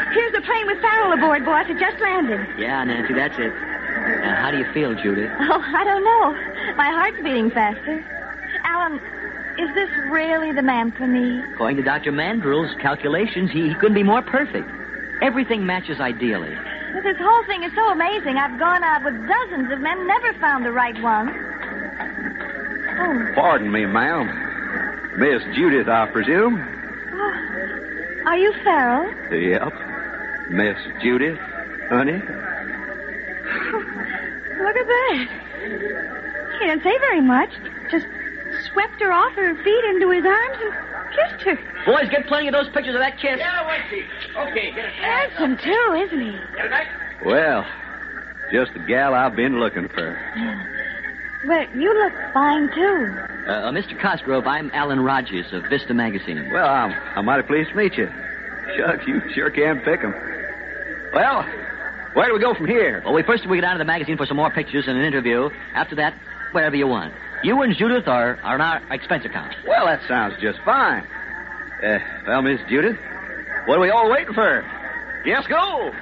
Here's the plane with Farrell aboard, boss. It just landed. Yeah, Nancy, that's it. Now, how do you feel, Judith? Oh, I don't know. My heart's beating faster. Alan, is this really the man for me? According to Dr. Mandrill's calculations, he couldn't be more perfect. Everything matches ideally. But this whole thing is so amazing. I've gone out with dozens of men, never found the right one. Oh. Pardon me, ma'am. Miss Judith, I presume? Oh. Are you Farrell? Yep. Miss Judith, honey? Look at that. He didn't say very much. Just swept her off her feet into his arms and kissed her. Boys, get plenty of those pictures of that kiss. Yeah, Wendy. Okay, get it. Handsome, too, isn't he? Get it back. Well, just the gal I've been looking for. Yeah. But you look fine, too. Mr. Cosgrove, I'm Alan Rogers of Vista Magazine. Well, I'm mighty pleased to meet you. Shucks, you sure can pick 'em. Well, where do we go from here? Well, first we go down to the magazine for some more pictures and an interview. After that, wherever you want. You and Judith are on our expense account. Well, that sounds just fine. Well, Miss Judith, what are we all waiting for? Yes, go!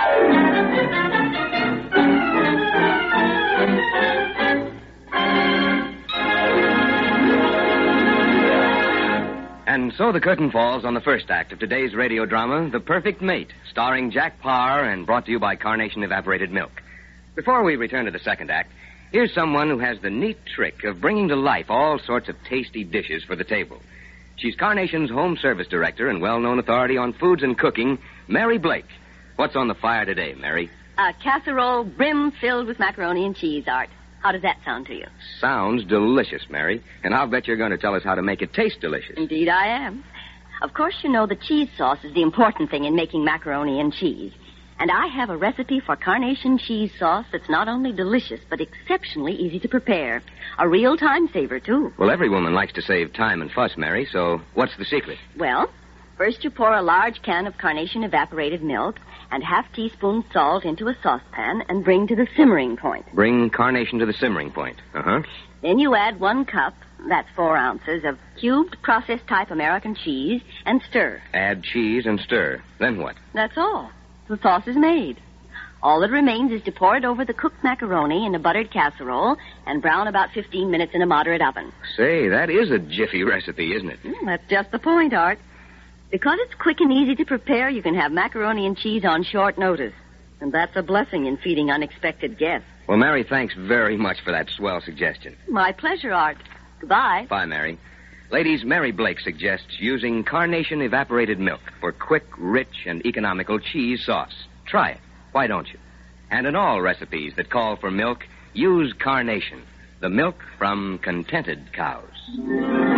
And so the curtain falls on the first act of today's radio drama, The Perfect Mate, starring Jack Parr and brought to you by Carnation Evaporated Milk. Before we return to the second act, here's someone who has the neat trick of bringing to life all sorts of tasty dishes for the table. She's Carnation's home service director and well-known authority on foods and cooking, Mary Blake. What's on the fire today, Mary? A casserole brim-filled with macaroni and cheese, Art. How does that sound to you? Sounds delicious, Mary. And I'll bet you're going to tell us how to make it taste delicious. Indeed I am. Of course, you know the cheese sauce is the important thing in making macaroni and cheese. And I have a recipe for Carnation cheese sauce that's not only delicious, but exceptionally easy to prepare. A real time saver, too. Well, every woman likes to save time and fuss, Mary, so what's the secret? Well, first you pour a large can of Carnation evaporated milk and half-teaspoon salt into a saucepan and bring to the simmering point. Bring Carnation to the simmering point. Uh-huh. Then you add 1 cup, that's 4 ounces, of cubed processed-type American cheese and stir. Add cheese and stir. Then what? That's all. The sauce is made. All that remains is to pour it over the cooked macaroni in a buttered casserole and brown about 15 minutes in a moderate oven. Say, that is a jiffy recipe, isn't it? That's just the point, Art. Because it's quick and easy to prepare, you can have macaroni and cheese on short notice. And that's a blessing in feeding unexpected guests. Well, Mary, thanks very much for that swell suggestion. My pleasure, Art. Goodbye. Bye, Mary. Ladies, Mary Blake suggests using Carnation evaporated milk for quick, rich, and economical cheese sauce. Try it. Why don't you? And in all recipes that call for milk, use Carnation, the milk from contented cows.